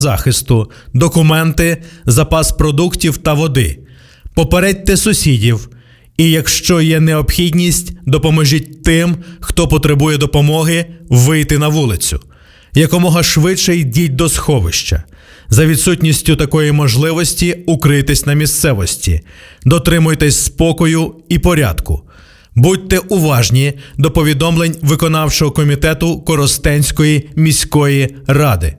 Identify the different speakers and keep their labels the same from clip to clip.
Speaker 1: захисту, документи, запас продуктів та води. Попередьте сусідів, і якщо є необхідність, допоможіть тим, хто потребує допомоги, вийти на вулицю. Якомога швидше йдіть до сховища. За відсутністю такої можливості укрийтесь на місцевості. Дотримуйтесь спокою і порядку. Будьте уважні до повідомлень виконавчого комітету Коростенської міської ради.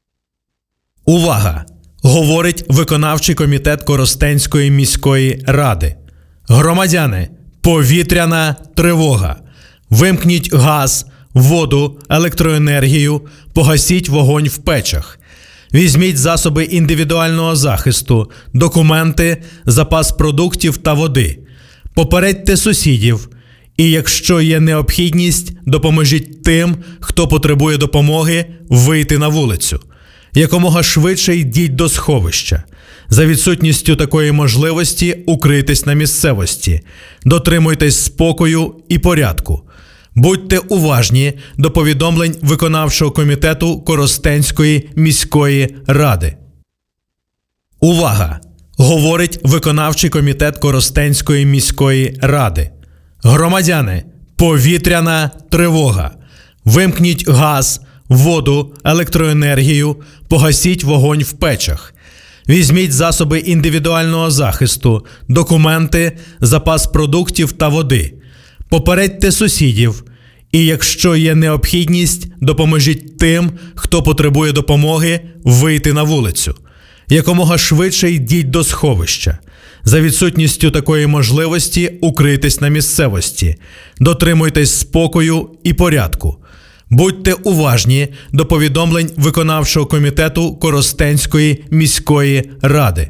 Speaker 1: Увага! Говорить виконавчий комітет Коростенської міської ради. Громадяни, повітряна тривога. Вимкніть газ, воду, електроенергію, погасіть вогонь в печах. Візьміть засоби індивідуального захисту, документи, запас продуктів та води. Попередьте сусідів, і якщо є необхідність, допоможіть тим, хто потребує допомоги, вийти на вулицю. Якомога швидше йдіть до сховища. За відсутністю такої можливості укрийтесь на місцевості. Дотримуйтесь спокою і порядку. Будьте уважні до повідомлень виконавчого комітету Коростенської міської ради. Увага! Говорить виконавчий комітет Коростенської міської ради. Громадяни, повітряна тривога. Вимкніть газ, воду, електроенергію, погасіть вогонь в печах. Візьміть засоби індивідуального захисту, документи, запас продуктів та води. Попередьте сусідів, і якщо є необхідність, допоможіть тим, хто потребує допомоги, вийти на вулицю. Якомога швидше йдіть до сховища. За відсутністю такої можливості укрийтесь на місцевості. Дотримуйтесь спокою і порядку. Будьте уважні до повідомлень виконавчого комітету Коростенської міської ради.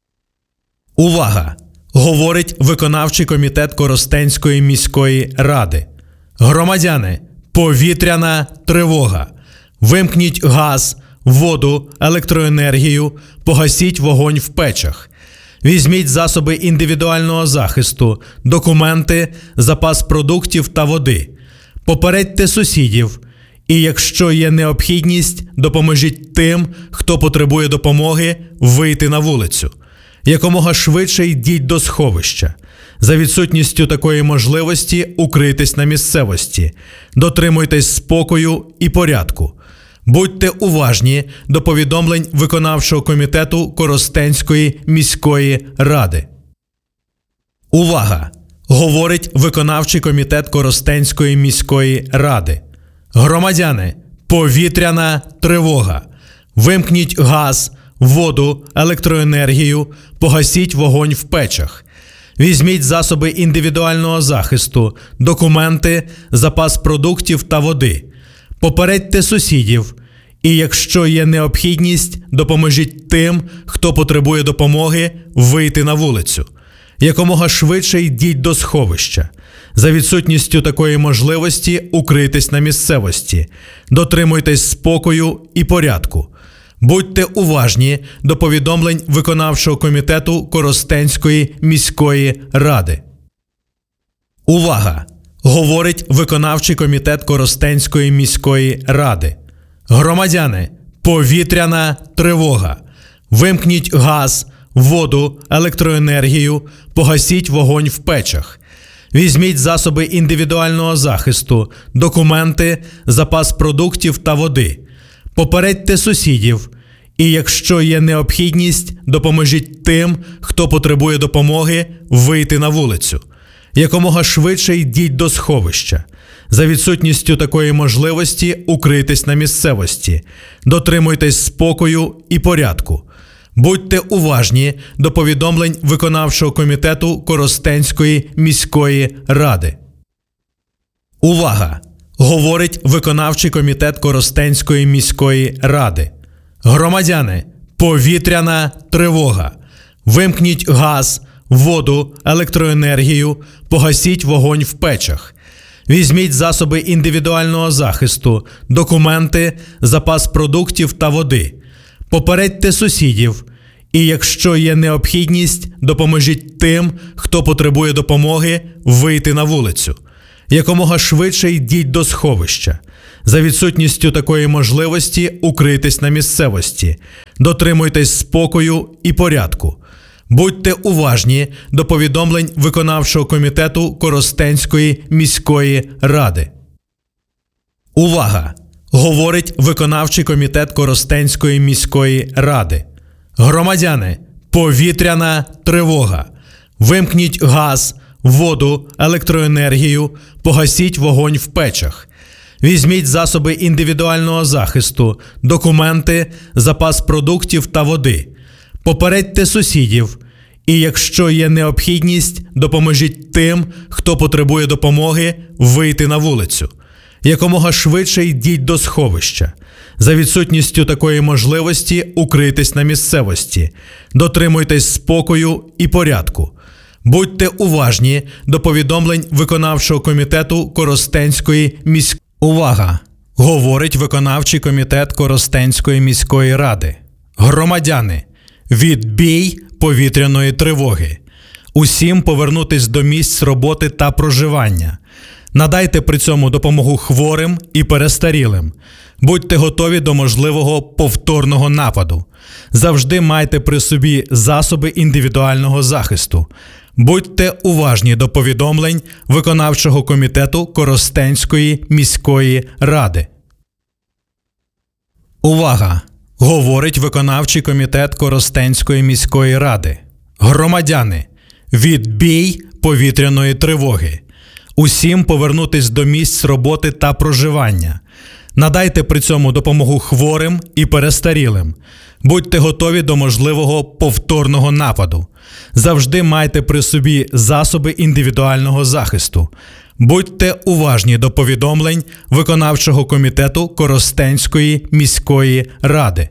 Speaker 1: Увага! Говорить виконавчий комітет Коростенської міської ради. Громадяни, повітряна тривога. Вимкніть газ, воду, електроенергію, погасіть вогонь в печах. Візьміть засоби індивідуального захисту, документи, запас продуктів та води. Попередьте сусідів, і якщо є необхідність, допоможіть тим, хто потребує допомоги, вийти на вулицю. Якомога швидше йдіть до сховища. За відсутністю такої можливості укрийтесь на місцевості. Дотримуйтесь спокою і порядку. Будьте уважні до повідомлень виконавчого комітету Коростенської міської ради. Увага! Говорить виконавчий комітет Коростенської міської ради. Громадяни, повітряна тривога. Вимкніть газ, воду, електроенергію, погасіть вогонь в печах. Візьміть засоби індивідуального захисту, документи, запас продуктів та води. Попередьте сусідів, і якщо є необхідність, допоможіть тим, хто потребує допомоги, вийти на вулицю. Якомога швидше йдіть до сховища. За відсутністю такої можливості укрийтесь на місцевості. Дотримуйтесь спокою і порядку. Будьте уважні до повідомлень виконавчого комітету Коростенської міської ради. Увага! Говорить виконавчий комітет Коростенської міської ради. Громадяни, повітряна тривога. Вимкніть газ, воду, електроенергію, погасіть вогонь в печах. Візьміть засоби індивідуального захисту, документи, запас продуктів та води. Попередьте сусідів, і якщо є необхідність, допоможіть тим, хто потребує допомоги, вийти на вулицю. Якомога швидше йдіть до сховища. За відсутністю такої можливості укрийтесь на місцевості. Дотримуйтесь спокою і порядку. Будьте уважні до повідомлень виконавчого комітету Коростенської міської ради. Увага! Говорить виконавчий комітет Коростенської міської ради. Громадяни, повітряна тривога. Вимкніть газ, воду, електроенергію, погасіть вогонь в печах. Візьміть засоби індивідуального захисту, документи, запас продуктів та води. Попередьте сусідів, і якщо є необхідність, допоможіть тим, хто потребує допомоги, вийти на вулицю. Якомога швидше йдіть до сховища. За відсутністю такої можливості укрийтесь на місцевості. Дотримуйтесь спокою і порядку. Будьте уважні до повідомлень виконавчого комітету Коростенської міської ради. Увага! Говорить виконавчий комітет Коростенської міської ради. Громадяни, повітряна тривога. Вимкніть газ, воду, електроенергію, погасіть вогонь в печах. Візьміть засоби індивідуального захисту, документи, запас продуктів та води. Попередьте сусідів. І якщо є необхідність, допоможіть тим, хто потребує допомоги, вийти на вулицю. Якомога швидше йдіть до сховища. За відсутністю такої можливості укрийтесь на місцевості. Дотримуйтесь спокою і порядку. Будьте уважні до повідомлень виконавчого комітету Коростенської міської. Увага! Говорить виконавчий комітет Коростенської міської ради. Громадяни, відбій повітряної тривоги. Усім повернутись до місць роботи та проживання. Надайте при цьому допомогу хворим і перестарілим. Будьте готові до можливого повторного нападу. Завжди майте при собі засоби індивідуального захисту. Будьте уважні до повідомлень виконавчого комітету Коростенської міської ради. Увага! Говорить виконавчий комітет Коростенської міської ради. Громадяни, відбій повітряної тривоги. Усім повернутись до місць роботи та проживання. Надайте при цьому допомогу хворим і перестарілим. Будьте готові до можливого повторного нападу. Завжди майте при собі засоби індивідуального захисту. Будьте уважні до повідомлень виконавчого комітету Коростенської міської ради.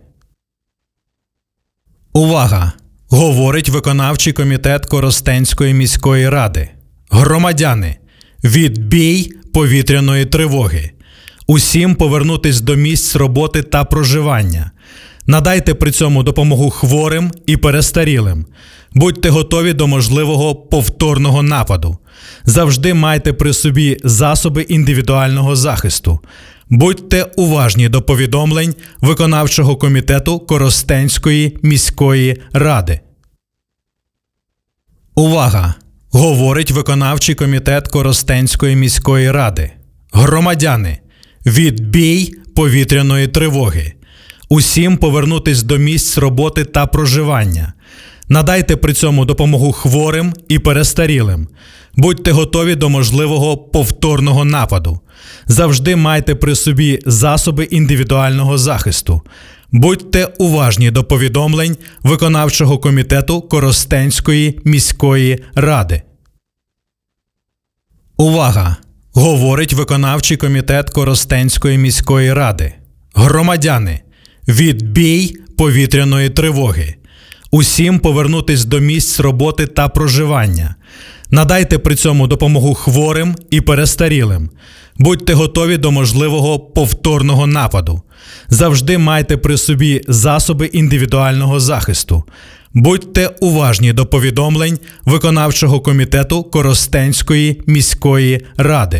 Speaker 1: Увага! Говорить виконавчий комітет Коростенської міської ради. Громадяни, відбій повітряної тривоги. Усім повернутись до місць роботи та проживання. Надайте при цьому допомогу хворим і перестарілим. Будьте готові до можливого повторного нападу. Завжди майте при собі засоби індивідуального захисту. Будьте уважні до повідомлень виконавчого комітету Коростенської міської ради. Увага! Говорить виконавчий комітет Коростенської міської ради. Громадяни, відбій повітряної тривоги. Усім повернутись до місць роботи та проживання. Надайте при цьому допомогу хворим і перестарілим. Будьте готові до можливого повторного нападу. Завжди майте при собі засоби індивідуального захисту. Будьте уважні до повідомлень виконавчого комітету Коростенської міської ради. Увага! Говорить виконавчий комітет Коростенської міської ради. Громадяни, відбій повітряної тривоги. Усім повернутись до місць роботи та проживання. Надайте при цьому допомогу хворим і перестарілим. Будьте готові до можливого повторного нападу. Завжди майте при собі засоби індивідуального захисту. Будьте уважні до повідомлень виконавчого комітету Коростенської міської ради.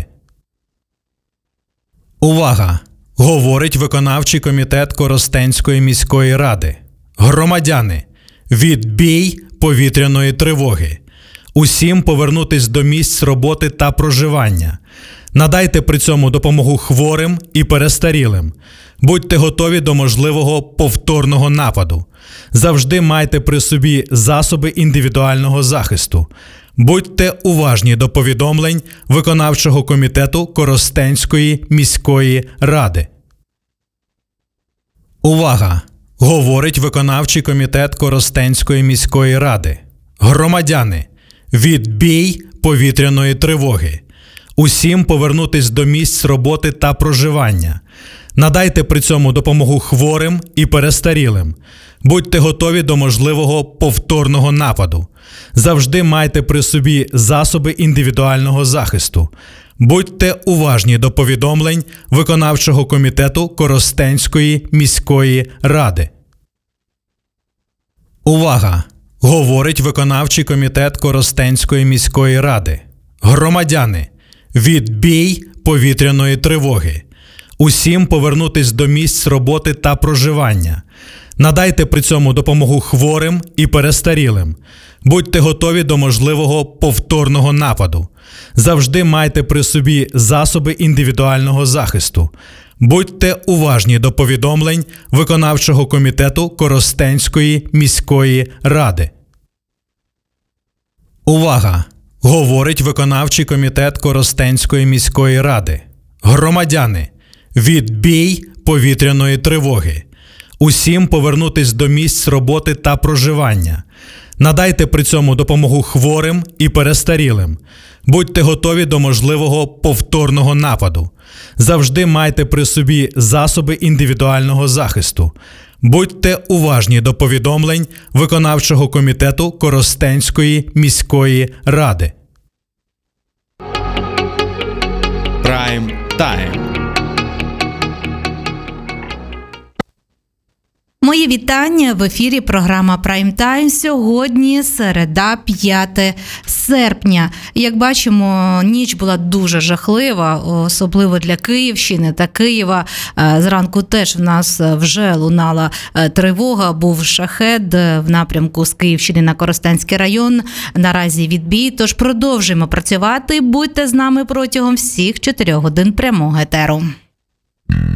Speaker 1: Увага! Говорить виконавчий комітет Коростенської міської ради. Громадяни, відбій повітряної тривоги. Усім повернутись до місць роботи та проживання. Надайте при цьому допомогу хворим і перестарілим. Будьте готові до можливого повторного нападу. Завжди майте при собі засоби індивідуального захисту. Будьте уважні до повідомлень виконавчого комітету Коростенської міської ради. Увага! Говорить виконавчий комітет Коростенської міської ради. Громадяни, відбій повітряної тривоги. Усім повернутись до місць роботи та проживання. Надайте при цьому допомогу хворим і перестарілим. Будьте готові до можливого повторного нападу. Завжди майте при собі засоби індивідуального захисту. Будьте уважні до повідомлень виконавчого комітету Коростенської міської ради. Увага! Говорить виконавчий комітет Коростенської міської ради. Громадяни, відбій повітряної тривоги. Усім повернутись до місць роботи та проживання. Надайте при цьому допомогу хворим і перестарілим. Будьте готові до можливого повторного нападу. Завжди майте при собі засоби індивідуального захисту. Будьте уважні до повідомлень виконавчого комітету Коростенської міської ради. Увага! Говорить виконавчий комітет Коростенської міської ради. Громадяни, відбій повітряної тривоги. Усім повернутись до місць роботи та проживання. Надайте при цьому допомогу хворим і перестарілим. Будьте готові до можливого повторного нападу. Завжди майте при собі засоби індивідуального захисту. Будьте уважні до повідомлень виконавчого комітету Коростенської міської ради.
Speaker 2: Прайм Тайм.
Speaker 3: Мої вітання. В ефірі програма Prime Time. Сьогодні середа, 5 серпня. Як бачимо, ніч була дуже жахлива, особливо для Київщини та Києва. Зранку теж в нас вже лунала тривога, був шахед в напрямку з Київщини на Коростенський район. Наразі відбій, тож продовжуємо працювати. Будьте з нами протягом всіх 4 годин прямого етеру.